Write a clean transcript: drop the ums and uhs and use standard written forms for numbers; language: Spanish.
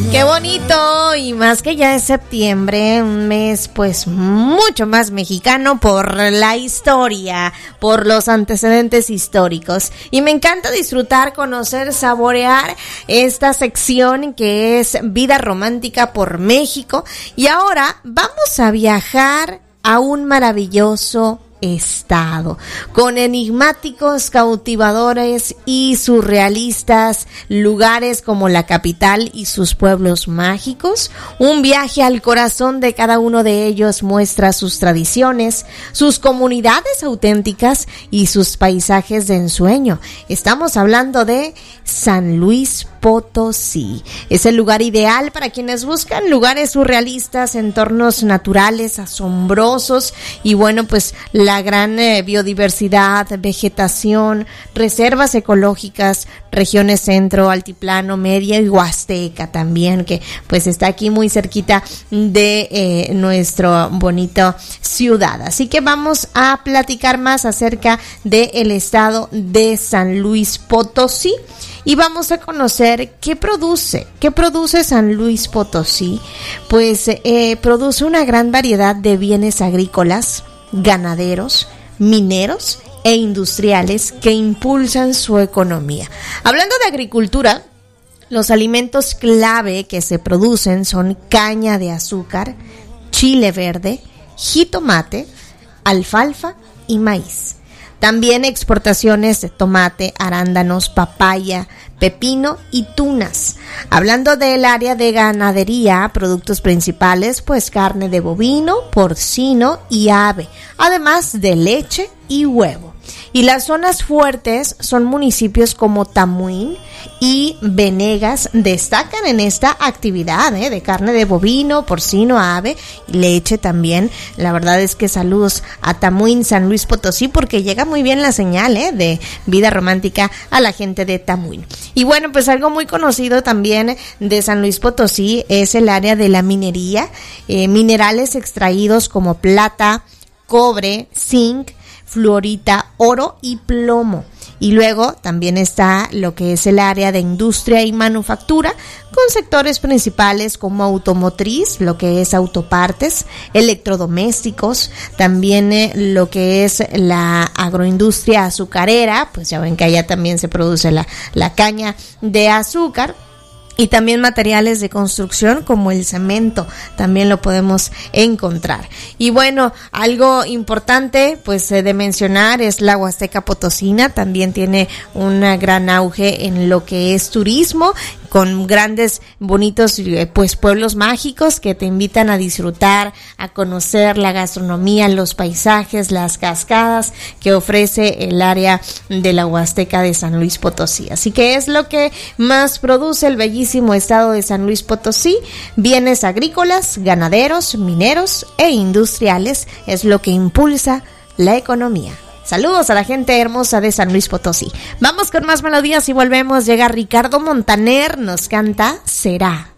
Qué bonito, y más que ya es septiembre, un mes pues mucho más mexicano por la historia, por los antecedentes históricos. Y me encanta disfrutar, conocer, saborear esta sección que es Vida Romántica por México. Y ahora vamos a viajar a un maravilloso estado, con enigmáticos, cautivadores y surrealistas lugares como la capital y sus pueblos mágicos. Un viaje al corazón de cada uno de ellos muestra sus tradiciones, sus comunidades auténticas y sus paisajes de ensueño. Estamos hablando de San Luis Potosí. Es el lugar ideal para quienes buscan lugares surrealistas, entornos naturales, asombrosos y bueno, pues la gran biodiversidad, vegetación, reservas ecológicas, regiones centro, altiplano, media y huasteca también, que pues está aquí muy cerquita de nuestro bonito ciudad. Así que vamos a platicar más acerca del estado de San Luis Potosí. Y vamos a conocer qué produce San Luis Potosí. Pues produce una gran variedad de bienes agrícolas, ganaderos, mineros e industriales que impulsan su economía. Hablando de agricultura, los alimentos clave que se producen son caña de azúcar, chile verde, jitomate, alfalfa y maíz. También exportaciones de tomate, arándanos, papaya, pepino y tunas. Hablando del área de ganadería, productos principales, pues carne de bovino, porcino y ave, además de leche y huevo. Y las zonas fuertes son municipios como Tamuín y Venegas, destacan en esta actividad de carne de bovino, porcino, ave y leche también. La verdad es que saludos a Tamuín, San Luis Potosí, porque llega muy bien la señal de Vida Romántica a la gente de Tamuín. Y bueno, pues algo muy conocido también de San Luis Potosí es el área de la minería, minerales extraídos como plata, cobre, zinc, fluorita, oro y plomo. Y luego también está lo que es el área de industria y manufactura, con sectores principales como automotriz, lo que es autopartes, electrodomésticos, también lo que es la agroindustria azucarera, pues ya ven que allá también se produce la caña de azúcar. Y también materiales de construcción como el cemento, también lo podemos encontrar. Y bueno, algo importante pues de mencionar es la Huasteca Potosina, también tiene un gran auge en lo que es turismo, con grandes, bonitos pues pueblos mágicos que te invitan a disfrutar, a conocer la gastronomía, los paisajes, las cascadas que ofrece el área de la Huasteca de San Luis Potosí. Así que es lo que más produce el bellísimo estado de San Luis Potosí: bienes agrícolas, ganaderos, mineros e industriales, es lo que impulsa la economía. Saludos a la gente hermosa de San Luis Potosí. Vamos con más melodías y volvemos. Llega Ricardo Montaner, nos canta Será.